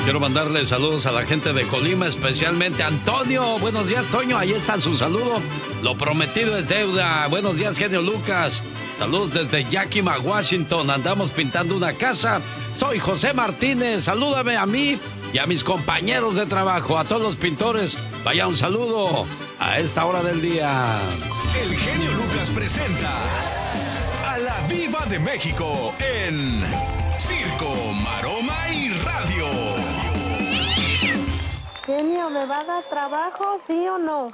Quiero mandarle saludos a la gente de Colima, especialmente a Antonio. Buenos días, Toño. Ahí está su saludo. Lo prometido es deuda. Buenos días, genio Lucas. Saludos desde Yakima, Washington. Andamos pintando una casa. Soy José Martínez. Salúdame a mí y a mis compañeros de trabajo. A todos los pintores, vaya un saludo a esta hora del día. El genio Lucas presenta a la Diva de México en Circo, Maroma y Radio. Genio, ¿me va a dar trabajo, sí o no?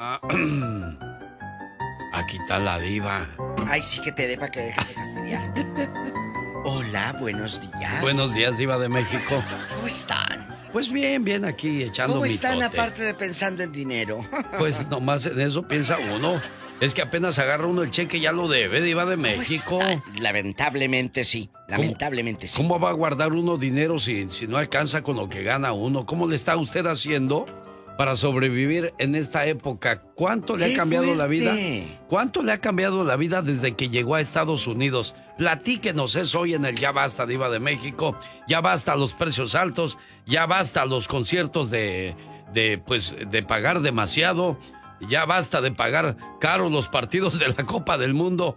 Aquí está la diva. Ay, sí que te dé para que dejes de fastidiar. Hola, buenos días. Buenos días, Diva de México. ¿Cómo están? Pues bien, bien aquí echando ¿Cómo mitote. están aparte de pensando en dinero? Pues nomás en eso piensa uno. Es que apenas agarra uno el cheque ya lo debe, Diva de México. Lamentablemente sí, lamentablemente sí. ¿Cómo va a guardar uno dinero si no alcanza con lo que gana uno? ¿Cómo le está usted haciendo para sobrevivir en esta época? ¿Cuánto le ha cambiado la vida? ¿Cuánto le ha cambiado la vida desde que llegó a Estados Unidos? Platíquenos eso hoy en el Ya Basta, Diva de México. Ya basta los precios altos, ya basta los conciertos de pagar demasiado. Ya basta de pagar caro los partidos de la Copa del Mundo.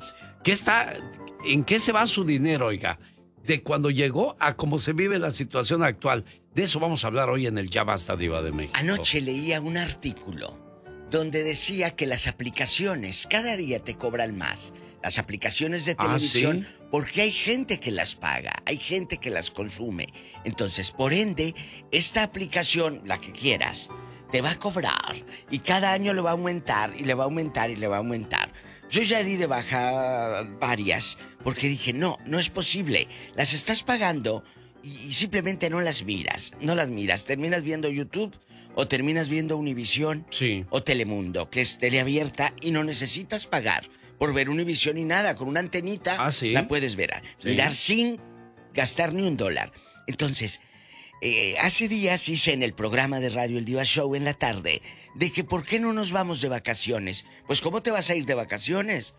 ¿En qué se va su dinero, oiga? De cuando llegó a cómo se vive la situación actual. De eso vamos a hablar hoy en el Ya Basta, Diva de México. Anoche leía un artículo donde decía que las aplicaciones cada día te cobran más. Las aplicaciones de televisión, ¿sí? Porque hay gente que las paga, hay gente que las consume. Entonces, por ende, esta aplicación, la que quieras, te va a cobrar y cada año le va a aumentar y le va a aumentar y le va a aumentar. Yo ya di de baja varias porque dije, no es posible. Las estás pagando y simplemente no las miras. Terminas viendo YouTube o terminas viendo Univisión, sí, o Telemundo, que es teleabierta y no necesitas pagar por ver Univisión y nada. Con una antenita ¿sí? La puedes ver, sí, mirar sin gastar ni $1. Entonces, hace días hice en el programa de radio El Diva Show en la tarde de que ¿por qué no nos vamos de vacaciones? Pues ¿cómo te vas a ir de vacaciones?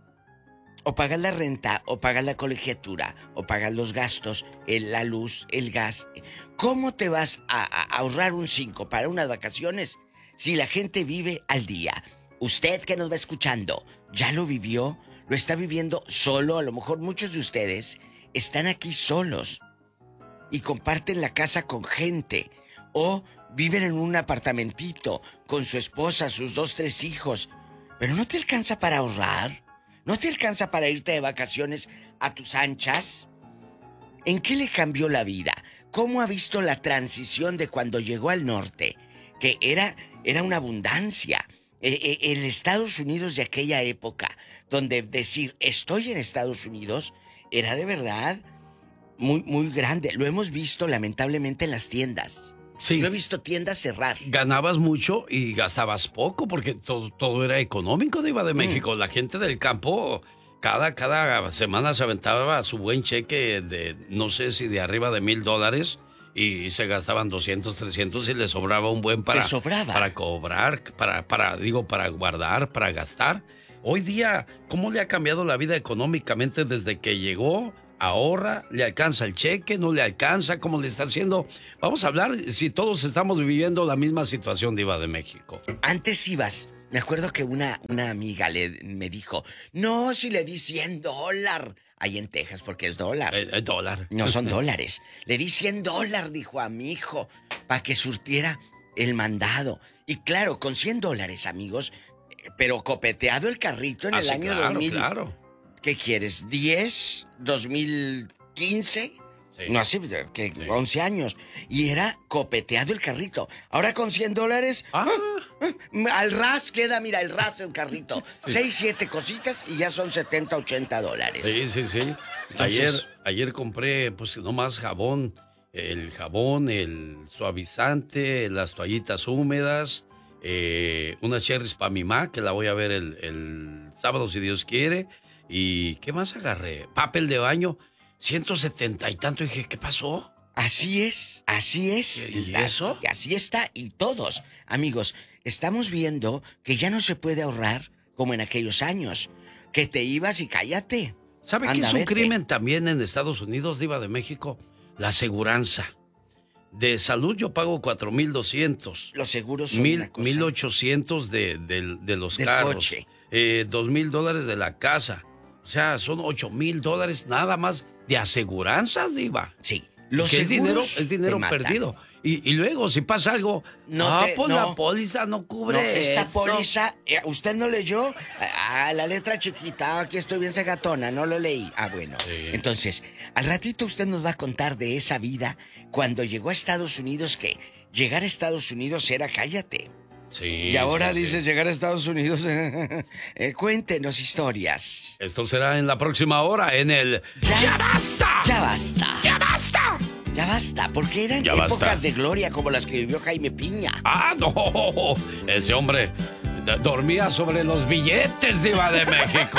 O pagas la renta, o pagas la colegiatura, o pagas los gastos, la luz, el gas. ¿Cómo te vas a ahorrar un 5 para unas vacaciones si la gente vive al día? Usted que nos va escuchando, ¿ya lo vivió? ¿Lo está viviendo solo? A lo mejor muchos de ustedes están aquí solos y comparten la casa con gente, o viven en un apartamentito con su esposa, sus 2, 3 hijos, pero no te alcanza para ahorrar, no te alcanza para irte de vacaciones a tus anchas. ¿En qué le cambió la vida? ¿Cómo ha visto la transición de cuando llegó al norte? Que era una abundancia. El Estados Unidos de aquella época, donde decir estoy en Estados Unidos era de verdad muy, muy grande. Lo hemos visto lamentablemente en las tiendas. Sí. Yo he visto tiendas cerrar. Ganabas mucho y gastabas poco porque todo era económico, Diva de México. La gente del campo cada semana se aventaba su buen cheque de no sé si de arriba de $1,000 y se gastaban 200, 300 y les sobraba un buen para cobrar, para guardar, para gastar. Hoy día, ¿cómo le ha cambiado la vida económicamente desde que llegó? Ahorra, le alcanza el cheque, no le alcanza, ¿cómo le está haciendo? Vamos a hablar si todos estamos viviendo la misma situación, Diva de México. Antes ibas, me acuerdo que una amiga me dijo, no, si le di $100, ahí en Texas, porque es dólar. Dólar. No son dólares. Le di $100, dijo a mi hijo, para que surtiera el mandado. Y claro, con $100, amigos, pero copeteado el carrito en el año 2000. Claro. ¿Qué quieres? ¿10? ¿2015? Sí. No, así que 11 años. Y era copeteado el carrito. Ahora con $100, al ras queda, mira, el carrito. Sí. 6, 7 cositas y ya son $70, $80. Sí. Entonces, ayer compré, pues, nomás jabón. El jabón, el suavizante, las toallitas húmedas, unas cherries para mi mamá, que la voy a ver el sábado, si Dios quiere. ¿Y qué más agarré? Papel de baño, 170 y tanto. Y dije, ¿qué pasó? Así es. ¿Y eso? Así está. Y todos, amigos, estamos viendo que ya no se puede ahorrar como en aquellos años. Que te ibas y cállate. ¿Sabe qué es un crimen también en Estados Unidos, Diva de México? La aseguranza. De salud yo pago 4,200. Los seguros son una cosa. 1,800 de los del carros. Coche. $2,000 de la casa. O sea, son $8,000 nada más de aseguranzas, Diva. Sí. Los que seguros es dinero perdido. Y luego, si pasa algo, la póliza no cubre esta eso. póliza, ¿usted no leyó? La letra chiquita, aquí estoy bien segatona, no lo leí. Bueno. Sí. Entonces, al ratito usted nos va a contar de esa vida cuando llegó a Estados Unidos, que llegar a Estados Unidos era cállate. Sí. Y ahora dices llegar a Estados Unidos. Cuéntenos historias. Esto será en la próxima hora, en el ¡Ya basta! ¡Ya basta! ¡Ya basta! Ya basta, porque eran épocas de gloria como las que vivió Jaime Piña. ¡Ah, no! Ese hombre dormía sobre los billetes, Diva de México.